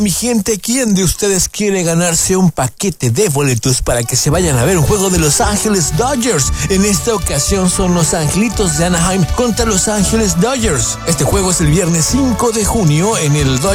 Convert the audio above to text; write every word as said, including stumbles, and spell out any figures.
Mi gente, ¿quién de ustedes quiere ganarse un paquete de boletos para que se vayan a ver un juego de Los Ángeles Dodgers? En esta ocasión son los Angelitos de Anaheim contra Los Ángeles Dodgers. Este juego es el viernes cinco de junio en el Dodgers